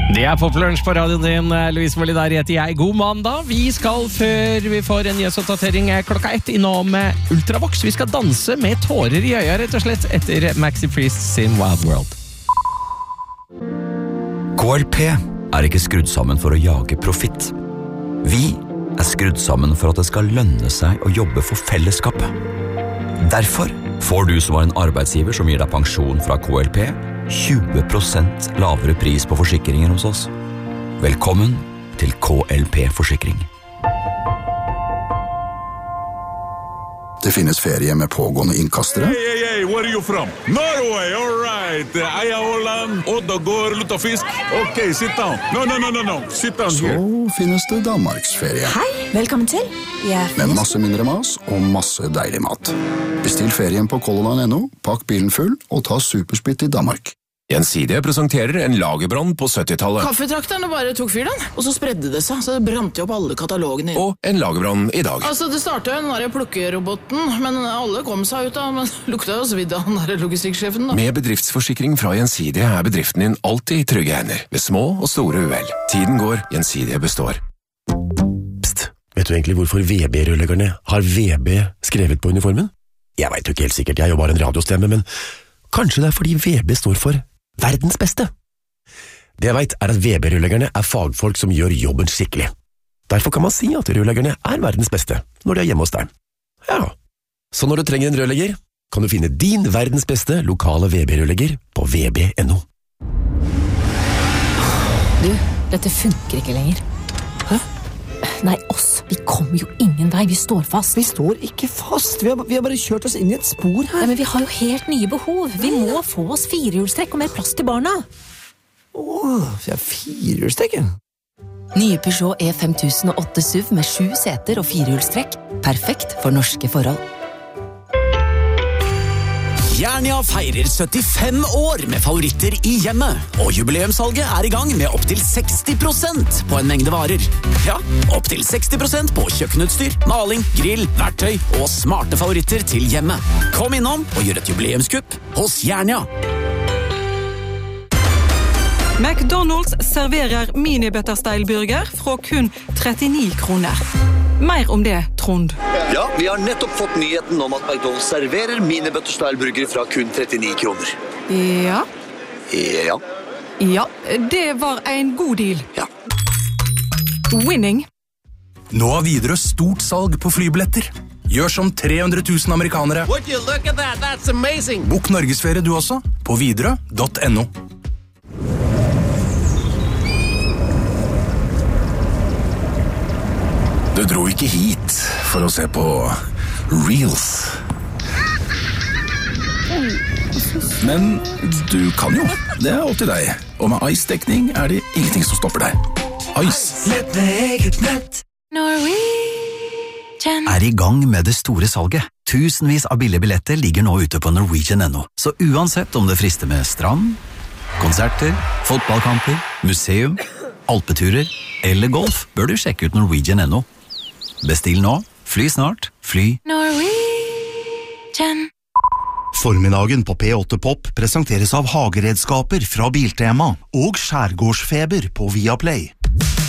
Det Pop Lunch på radioen din, Louise Molidar heter jeg. God mandag. Vi skal, før vi får en nyhetsoppdatering klokka 1, innom Ultravox. Vi skal danse med tårer i øya, rett og slett, etter Maxi Priest sin Wild World. KLP ikke skrudd sammen for å jage profitt. Vi skrudd sammen for at det skal lønne seg å jobbe for fellesskapet. Derfor får du som har en arbeidsgiver som gir deg pensjon fra KLP, 20% lavere pris på forsikringer hos oss. Velkommen til KLP Forsikring. Det finnes ferie med pågående innkastere. Hey, where are you from? Norway, all right. Eia Holland, Oddagård, Luttafisk. Ok, sit down. No. Sit down here. Så finnes det Danmarksferie. Hei, velkommen til. Med masse mindre mas og masse deilig mat. Bestill ferien på colorline.no, pakk bilen full og ta supersplitt i Danmark. Gjensidige presenterer en lagerbrann på 70-tallet. Kaffetrakterne bare tok fyr den, og så spredde det seg, så det brant jo opp alle katalogene. Og en lagerbrann i dag. Altså, det startet jo den der plukkeroboten, men alle kom seg ut av, men lukta jo svidd av den der logistikksjefen da. Med bedriftsforsikring fra Gjensidige bedriften din alltid i trygge hender, ved små og store uhell. Tiden går, Gjensidige består. Psst, vet du egentlig hvorfor VB-rørleggerne har VB skrevet på uniformen? Jeg vet jo ikke helt sikkert, jeg er jo bare en radiostemme, men kanskje det fordi VB står for verdens beste. Det jeg vet at VB-rørleggerne fagfolk som gjør jobben skikkelig. Derfor kan man si at rørleggerne verdens beste når de er hjemme hos deg. Ja, så når du trenger en rørlegger, kan du finne din verdens beste lokale VB-rørlegger på vb.no. Du, dette funker ikke lenger. Hæ? Nei, vi kommer jo ingen vei, vi står fast. Vi står ikke fast, vi har bare kjørt oss inn i et spor her. Nei, men vi har jo helt nye behov. Vi må få oss firehjulstrekk og mer plass til barna. Jeg firehjulstrekk. Nye Peugeot E5008 SUV med 7 seter og firehjulstrekk. Perfekt for norske forhold. Jernia feirer 75 år med favoritter i hjemmet, og jubileumssalget i gang med opp til 60% på en mengde varer. Ja, opp til 60% på kjøkkenutstyr, maling, grill, verktøy og smarte favoritter til hjemmet. Kom innom og gjør et jubileumskupp hos Jernia. McDonald's serverer mini-butterstyle-burger fra kun 39 kroner. Mer om det, Trond. Ja, vi har nettopp fått nyheten om at McDonald's serverer mini-butterstyle-burger fra kun 39 kroner. Ja. Ja. Ja, det var en god deal. Ja. Winning. Nå har Widerøe stort salg på flybilletter. Gjør som 300 000 amerikanere. Would you look at that? That's amazing. Bok Norgesferie du også, på widerøe.no. Du dro ikke hit for å se på Reels. Men du kan jo. Det opp til deg. Og med Ice-dekning det ingenting som stopper deg. Ice. Nett med eget nett. Norwegian i gang med det store salget. Tusenvis av billige billetter ligger nå ute på Norwegian.no. Så uansett om det frister med strand, konserter, fotballkamper, museum, alpeturer eller golf, bør du sjekke ut Norwegian.no. Bestill nå, fly snart, fly Norwegian. Formiddagen på P8 Pop presenteres av hageredskaper fra Biltema og skjærgårdsfeber på Viaplay.